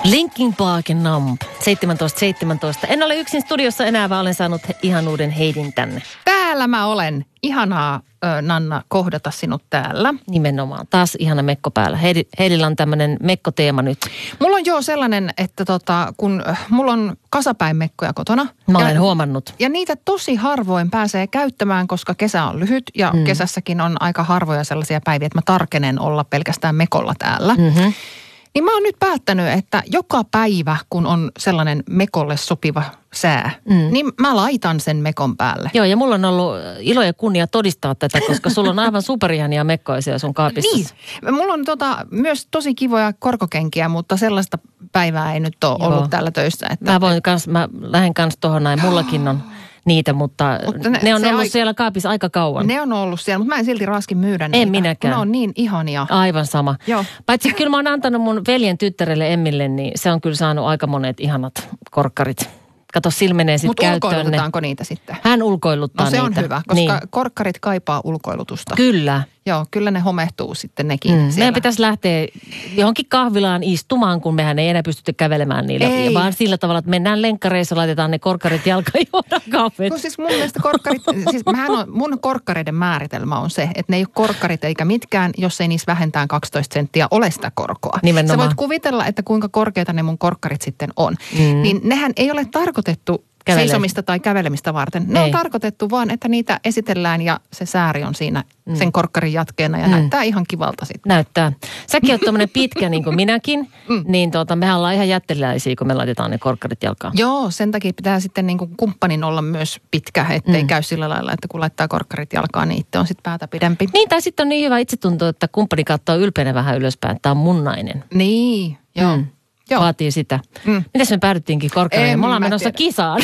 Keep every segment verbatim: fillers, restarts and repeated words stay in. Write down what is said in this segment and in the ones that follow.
Linkin Parkin Numb, seitsemäntoista seitsemäntoista. En ole yksin studiossa enää, vaan olen saanut ihan uuden Heidin tänne. Täällä mä olen. Ihanaa, ö, Nanna, kohdata sinut täällä. Nimenomaan. Taas ihana mekko päällä. Heidi, Heidillä on tämmöinen mekkoteema nyt. Mulla on joo sellainen, että tota, kun mulla on kasapäin mekkoja kotona. Mä olen ja, huomannut. Ja niitä tosi harvoin pääsee käyttämään, koska kesä on lyhyt. Ja mm. kesässäkin on aika harvoja sellaisia päiviä, että mä tarkenen olla pelkästään mekolla täällä. Mm-hmm. Niin mä oon nyt päättänyt, että joka päivä, kun on sellainen mekolle sopiva sää, mm. niin mä laitan sen mekon päälle. Joo, ja mulla on ollut ilo ja kunnia todistaa tätä, koska sulla on aivan superihania mekkoja siellä sun kaapissa. Niin. Mulla on tota, myös tosi kivoja korkokenkiä, mutta sellaista päivää ei nyt ole Joo. ollut täällä töissä. Että... Mä voin kans, mä lähden kans tohon näin, mullakin on niitä, mutta, mutta ne, ne on ollut ai... siellä kaapissa aika kauan. Ne on ollut siellä, mutta mä en silti raski myydä niitä. En minäkään. Ne on niin ihania. Aivan sama. Joo. Paitsi kyllä mä oon antanut mun veljen tyttärelle Emmille, niin se on kyllä saanut aika monet ihanat korkkarit. Kato, sillä menee sitten käyttöön. Mutta ulkoilutaanko niitä sitten? Hän ulkoiluttaa niitä. No se niitä. On hyvä, koska niin. korkkarit kaipaa ulkoilutusta. Kyllä. Joo, kyllä ne homehtuu sitten nekin mm. Meidän pitäisi lähteä johonkin kahvilaan istumaan, kun mehän ei enää pystytä kävelemään niillä. Ei. Vaan sillä tavalla, että mennään lenkkareissa, laitetaan ne korkkarit jalkaan ja juodaan kahvit. No siis mun mielestä korkkarit, siis mähän on, mun korkkareiden määritelmä on se, että ne ei ole korkkarit eikä mitkään, jos ei niissä vähentään kaksitoista senttiä ole sitä korkoa. Nimenomaan. Sä voit kuvitella, että kuinka korkeita ne mun korkkarit sitten on. Mm. Niin nehän ei ole tarkoitettu Kävele. seisomista tai kävelemistä varten. Ne ei. on tarkoitettu vaan, että niitä esitellään ja se sääri on siinä mm. sen korkkarin jatkeena ja mm. näyttää ihan kivalta sitten. Näyttää. Säkin oot tommonen pitkä niin kuin minäkin, mm. niin tuota, mehän ollaan ihan jätteliläisiä, kun me laitetaan ne korkkarit jalkaan. Joo, sen takia pitää sitten niin kuin kumppanin olla myös pitkä, ettei mm. käy sillä lailla, että kun laittaa korkkarit jalkaan, niin itse on sitten päätä pidempi. Niin, tai sitten on niin hyvä itsetunto, että kumppani katsoo ylpeänä vähän ylöspäin, että tämä on mun nainen. Niin, joo. Mm. Joo. Vaatii sitä. Mm. Mitäs me päädyttiinkin korkkareihin? Me ollaan menossa tiedä. kisaan.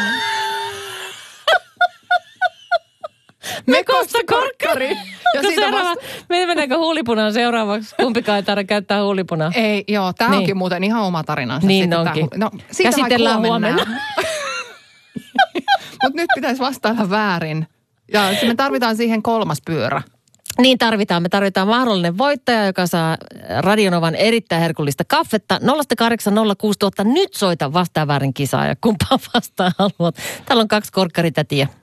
Mekosta korkkari. Ja seuraava, vasta... me mennäänkö huulipunaan seuraavaksi? Kumpikaan ei tarvitse käyttää huulipunaa. Ei, joo. Tämä niin. onkin muuten ihan oma tarinansa. Niin onkin. Huuli... No, käsitellään huomenna. Mutta nyt pitäisi vastailla väärin. Ja me tarvitaan siihen kolmas pyörä. Niin tarvitaan. Me tarvitaan mahdollinen voittaja, joka saa Radionovan erittäin herkullista kaffetta. nolla kahdeksan nolla kuusi nolla nolla nolla. Nyt soita vastaan väärin kisaa ja kumpaa vastaan haluat. Täällä on kaksi korkkaritätiä.